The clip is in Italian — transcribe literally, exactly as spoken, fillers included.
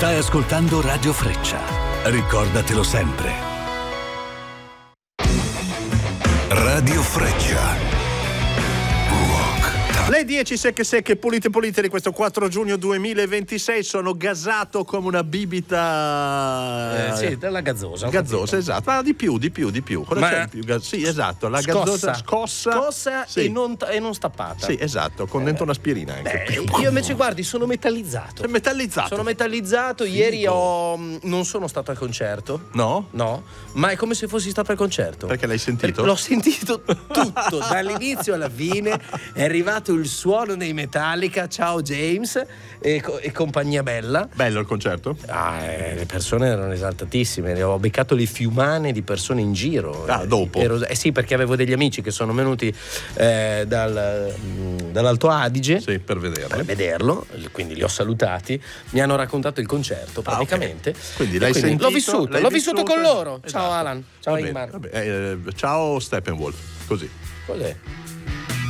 Stai ascoltando Radio Freccia. Ricordatelo sempre. Radio Freccia. Le dieci secche secche pulite pulite di questo quattro giugno duemilaventisei. Sono gasato come una bibita eh, sì, della gazzosa gazzosa, esatto, ma di più di più di più cosa ma c'è di più? Sì, esatto, la scossa. gazzosa scossa, scossa sì. e, non, e non stappata. Sì, esatto, con dentro un'aspirina anche. Beh, io invece guardi sono metallizzato. Sei metallizzato sono metallizzato Figo. Ieri ho non sono stato al concerto. No? No, ma è come se fossi stato al concerto. Perché l'hai sentito? Perché l'ho sentito tutto dall'inizio alla fine. È arrivato il suono dei Metallica, ciao James e, e compagnia bella. Bello il concerto? Ah, eh, le persone erano esaltatissime, ho beccato le fiumane di persone in giro. Ah, dopo? Ero, eh sì, perché avevo degli amici che sono venuti eh, dal, dall'Alto Adige sì, per vederlo. per vederlo, quindi li ho salutati, mi hanno raccontato il concerto praticamente. Ah, okay. Quindi l'hai quindi sentito? L'ho vissuto, l'hai l'ho vissuto, vissuto con loro. Esatto. Ciao Alan, ciao va bene, Ingmar. va bene. Eh, ciao Steppenwolf, così. Cos'è?